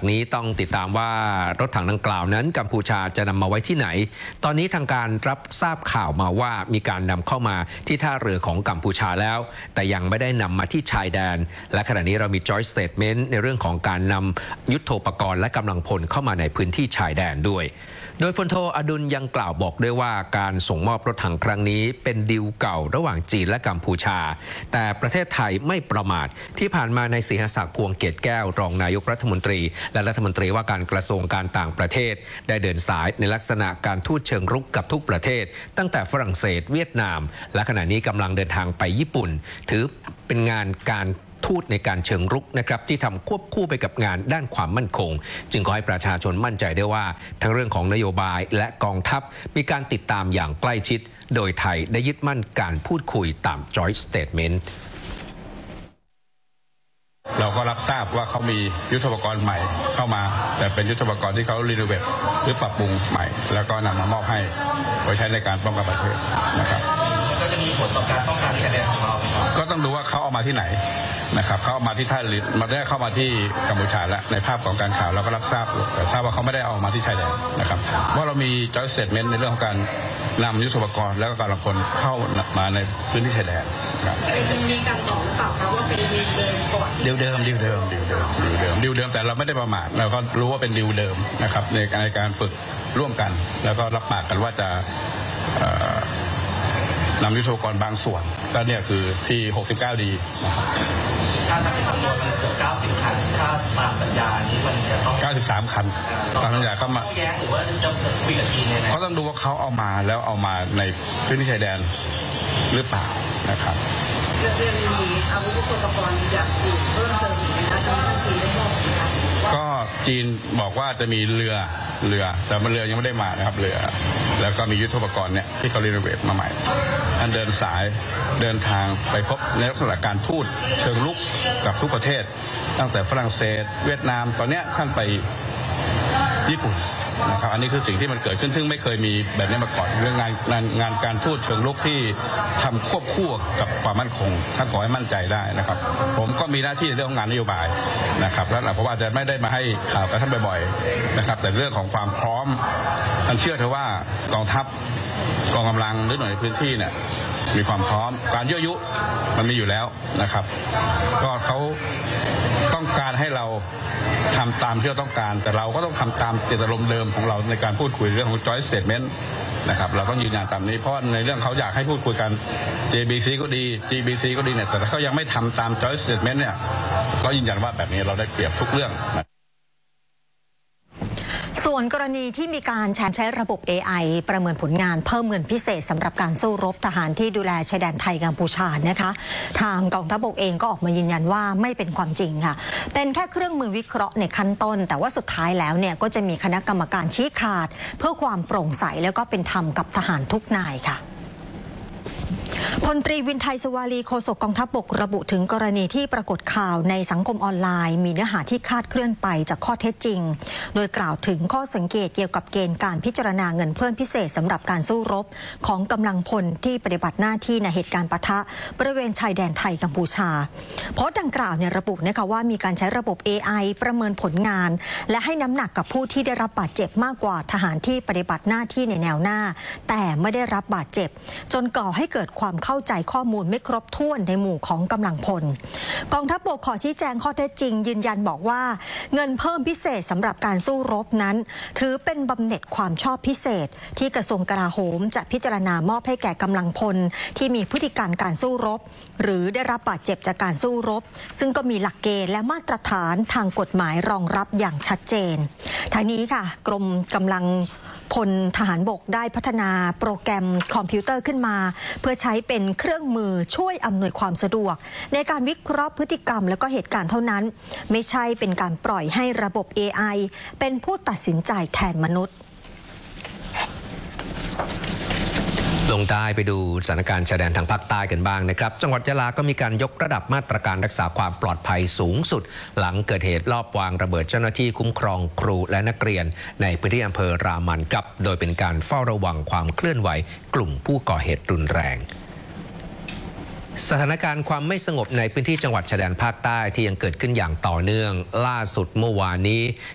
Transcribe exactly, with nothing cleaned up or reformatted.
นี้ต้องติดตามว่ารถถังดังกล่าวนั้นกัมพูชาจะนำมาไว้ที่ไหนตอนนี้ทางการรับทราบข่าวมาว่ามีการนำเข้ามาที่ท่าเรือของกัมพูชาแล้วแต่ยังไม่ได้นำมาที่ชายแดนและขณะนี้เรามี joint statement ในเรื่องของการนำยุทโธปกรณ์และกำลังพลเข้ามาในพื้นที่ชายแดนด้วยโดยพลโทอดุลยังกล่าวบอกด้วยว่าการส่งมอบรถถังครั้งนี้เป็นดีลเก่าระหว่างจีนและกัมพูชาแต่ประเทศไทยไม่ประมาทที่ผ่านมาในศรีหศักดิ์พวงเกตแก้วรองนายกรัฐมนตรีและรัฐมนตรีว่าการกระทรวงการต่างประเทศได้เดินสายในลักษณะการทูตเชิงรุกกับทุกประเทศตั้งแต่ฝรั่งเศสเวียดนามและขณะนี้กำลังเดินทางไปญี่ปุ่นถือเป็นงานการทูตในการเชิงรุกนะครับที่ทำควบคู่ไปกับงานด้านความมั่นคงจึงขอให้ประชาชนมั่นใจได้ว่าทั้งเรื่องของนโยบายและกองทัพมีการติดตามอย่างใกล้ชิดโดยไทยได้ยึดมั่นการพูดคุยตาม joint statement เราก็รับทราบว่าเขามียุทโธปกรณ์ใหม่เข้ามาแต่เป็นยุทโธปกรณ์ที่เขารีโนเวทหรือปรับปรุงใหม่แล้วก็นำมามอบให้ไว้ใช้ในการป้องกันประเทศนะครับก็จะมีผลต่อการป้องกันชายแดนของเราก็ต้องดูว่าเขาเอามาที่ไหนนะครับเขาเอามาที่ท่าเรือมาได้เข้ามาที่กัมพูชาแล้วในภาพของการข่าวเราก็รับทราบแต่ทราบว่าเขาไม่ได้เอามาที่ชายแดนนะครับเพราะเรามี joint statement ในเรื่องของการนำยุทโธปกรณ์แล้วก็กำลังพลเข้ามาในพื้นที่ชายแดนครับมีการบอกหรือเปล่าครับว่าเป็นดีลเดิมก่อนดีลเดิมดีลเดิมดีลเดิมดีลเดิมดีลเดิมแต่เราไม่ได้ประมาทเราก็รู้ว่าเป็นดีลเดิมนะครับในในการฝึกร่วมกันแล้วก็รับปากกันว่าจะนำยุทโธปกรณ์บางส่วนก็เนี่ยคือที่หกสิบเก้าดีนะครับถ้าทำจำนวนมันเกือบเก้าสิบคันถ้าตามสัญญานี้มันจะต้องเก้าสิบสามคันตามสัญญาเข้ามาแย้งหรือว่าจะคุยกับจีนเนี่ยเขาต้องดูว่าเขาเอามาแล้วเอามาในพื้นที่ชายแดนหรือเปล่านะครับเรื่องนี้อาวุธยุทโธปกรณ์อยากอื่นเพิ่มเติมอีกไหมคะทางจีนได้บอกไหมคะก็จีนบอกว่าจะมีเรือเรือแต่มันเรือยังไม่ได้มานะครับเรือแล้วก็มียุทโธปกรณ์เนี่ยที่เขารีโนเวทมาใหม่ท่านเดินสายเดินทางไปพบในลักษณะการทูตเชิงลุกกับทุกประเทศตั้งแต่ฝรั่งเศสเวียดนามตอนนี้ท่านไปญี่ปุ่นนะครับอันนี้คือสิ่งที่มันเกิดขึ้นซึ่งไม่เคยมีแบบนี้มาก่อนเรื่องงานงานงานการทูตเชิงลุกที่ทำควบคู่กับความมั่นคงท่านขอให้มั่นใจได้นะครับผมก็มีหน้าที่ในเรื่องของงานนโยบายนะครับแล้วเพราะว่าจะไม่ได้มาให้ข่าวกับท่านบ่อยๆนะครับแต่เรื่องของความพร้อมท่านเชื่อเถอะว่ากองทัพกองกำลังหรือหน่วยในพื้นที่เนี่ยมีความพร้อมการยั่วยุมันมีอยู่แล้วนะครับก็เขาต้องการให้เราทำตามที่เราต้องการแต่เราก็ต้องทำตามเจตนารมณ์เดิมของเราในการพูดคุยเรื่องของ joint statement นะครับเราต้องยืนยันตามนี้เพราะในเรื่องเขาอยากให้พูดคุยกัน เจ บี ซี ก็ดี จี บี ซี ก็ดีเนี่ยแต่เขายังไม่ทำตาม joint statement เนี่ยก็ยืนยันว่าแบบนี้เราได้เปรียบทุกเรื่องส่วนกรณีที่มีการใช้ระบบ เอ ไอ ประเมินผลงานเพิ่มเงินพิเศษสำหรับการสู้รบทหารที่ดูแลชายแดนไทยกัมพูชานะคะทางกองทัพบกเองก็ออกมายืนยันว่าไม่เป็นความจริงค่ะเป็นแค่เครื่องมือวิเคราะห์ในขั้นต้นแต่ว่าสุดท้ายแล้วเนี่ยก็จะมีคณะกรรมการชี้ขาดเพื่อความโปร่งใสแล้วก็เป็นธรรมกับทหารทุกนายค่ะพลตรีวินไทยสุวารีโฆษกกองทัพบกระบุถึงกรณีที่ปรากฏข่าวในสังคมออนไลน์มีเนื้อหาที่คลาดเคลื่อนไปจากข้อเท็จจริงโดยกล่าวถึงข้อสังเกตเกี่ยวกับเกณฑ์การพิจารณาเงินเพิ่มพิเศษสำหรับการสู้รบของกำลังพลที่ปฏิบัติหน้าที่ในเหตุการณ์ปะทะบริเวณชายแดนไทยกัมพูชาโพสต์ดังกล่าวเนี่ยระบุนะคะว่ามีการใช้ระบบ เอ ไอ ประเมินผลงานและให้น้ำหนักกับผู้ที่ได้รับบาดเจ็บมากกว่าทหารที่ปฏิบัติหน้าที่ในแนวหน้าแต่ไม่ได้รับบาดเจ็บจนก่อให้เกิดความเข้าใจข้อมูลไม่ครบถ้วนในหมู่ของกำลังพลกองทัพบกขอชี้แจงข้อเท็จจริงยืนยันบอกว่าเงินเพิ่มพิเศษสำหรับการสู้รบนั้นถือเป็นบำเหน็จความชอบพิเศษที่กระทรวงกลาโหมจะพิจารณามอบให้แก่กำลังพลที่มีพฤติการการสู้รบหรือได้รับบาดเจ็บจากการสู้รบซึ่งก็มีหลักเกณฑ์และมาตรฐานทางกฎหมายรองรับอย่างชัดเจนทางนี้ค่ะกรมกำลังพลทหารบกได้พัฒนาโปรแกรมคอมพิวเตอร์ขึ้นมาเพื่อใช้เป็นเครื่องมือช่วยอำนวยความสะดวกในการวิเคราะห์พฤติกรรมและก็เหตุการณ์เท่านั้นไม่ใช่เป็นการปล่อยให้ระบบ เอ ไอ เป็นผู้ตัดสินใจแทนมนุษย์ลงใต้ไปดูสถานการณ์ชายแดนทางภาคใต้กันบ้างนะครับจังหวัดยะลาก็มีการยกระดับมาตรการรักษาความปลอดภัยสูงสุดหลังเกิดเหตุลอบวางระเบิดเจ้าหน้าที่คุ้มครองครูและนักเรียนในพื้นที่อำเภอรามันครับโดยเป็นการเฝ้าระวังความเคลื่อนไหวกลุ่มผู้ก่อเหตุรุนแรงสถานการณ์ความไม่สงบในพื้นที่จังหวัดชายแดนภาคใต้ที่ยังเกิดขึ้นอย่างต่อเนื่องล่าสุดเมื่อวานนี้